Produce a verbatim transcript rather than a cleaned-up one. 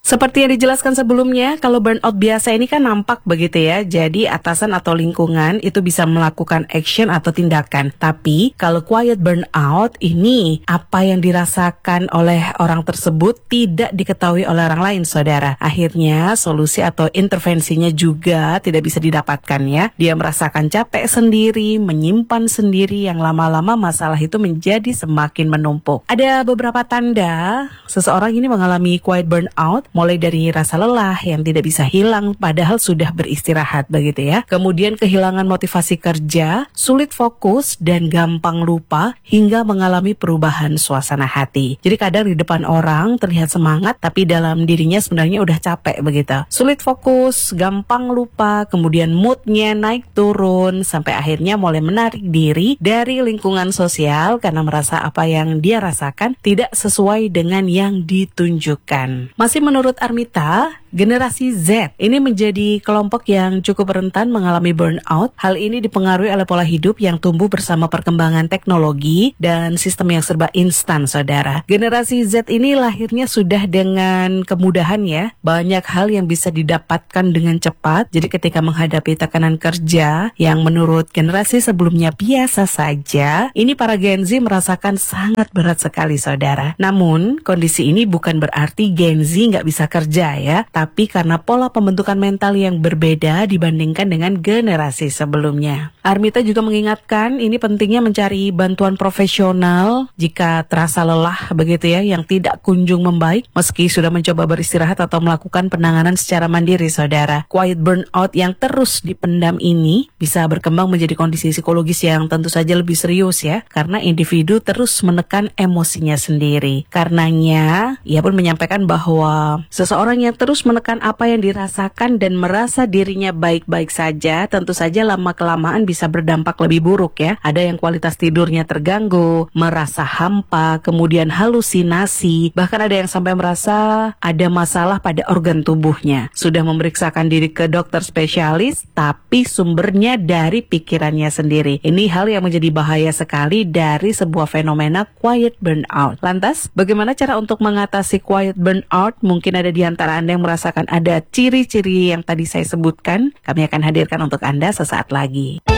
Seperti yang dijelaskan sebelumnya, kalau burnout biasa ini kan nampak begitu ya. Jadi atasan atau lingkungan itu bisa melakukan action atau tindakan. Tapi kalau quiet burnout ini apa yang dirasakan oleh orang tersebut tidak diketahui oleh orang lain, saudara. Akhirnya solusi atau intervensinya juga tidak bisa didapatkan ya. Dia merasakan capek sendiri, menyimpan sendiri, yang lama-lama masalah itu menjadi semakin menumpuk. Ada beberapa tanda seseorang ini mengalami quiet burnout, mulai dari rasa lelah yang tidak bisa hilang padahal sudah beristirahat begitu ya. Kemudian kehilangan motivasi kerja, sulit fokus dan gampang lupa hingga mengalami perubahan suasana hati. Jadi kadang di depan orang terlihat semangat tapi dalam dirinya sebenarnya udah capek begitu. Sulit fokus, gampang lupa, kemudian moodnya naik turun sampai akhirnya mulai menarik diri dari lingkungan sosial karena merasa apa yang dia rasakan tidak sesuai dengan yang ditunjukkan. Masih menurut Menurut Armita, generasi Z ini menjadi kelompok yang cukup rentan mengalami burnout. Hal ini dipengaruhi oleh pola hidup yang tumbuh bersama perkembangan teknologi dan sistem yang serba instan, saudara. Generasi Z ini lahirnya sudah dengan kemudahan ya. Banyak hal yang bisa didapatkan dengan cepat. Jadi ketika menghadapi tekanan kerja yang menurut generasi sebelumnya biasa saja, ini para Gen Z merasakan sangat berat sekali, saudara. Namun, kondisi ini bukan berarti Gen Z nggak bisa kerja ya, tapi karena pola pembentukan mental yang berbeda dibandingkan dengan generasi sebelumnya. Armita juga mengingatkan ini pentingnya mencari bantuan profesional jika terasa lelah begitu ya, yang tidak kunjung membaik meski sudah mencoba beristirahat atau melakukan penanganan secara mandiri, saudara. Quiet burnout yang terus dipendam ini bisa berkembang menjadi kondisi psikologis yang tentu saja lebih serius ya, karena individu terus menekan emosinya sendiri. Karenanya, ia pun menyampaikan bahwa seseorang yang terus menekan apa yang dirasakan dan merasa dirinya baik-baik saja, tentu saja lama-kelamaan bisa berdampak lebih buruk ya. Ada yang kualitas tidurnya terganggu, merasa hampa, kemudian halusinasi, bahkan ada yang sampai merasa ada masalah pada organ tubuhnya. Sudah memeriksakan diri ke dokter spesialis, tapi sumbernya dari pikirannya sendiri. Ini hal yang menjadi bahaya sekali dari sebuah fenomena quiet burnout. Lantas, bagaimana cara untuk mengatasi quiet burnout? Mungkin ada di antara Anda yang merasakan ada ciri-ciri yang tadi saya sebutkan. Kami akan hadirkan untuk Anda sesaat lagi.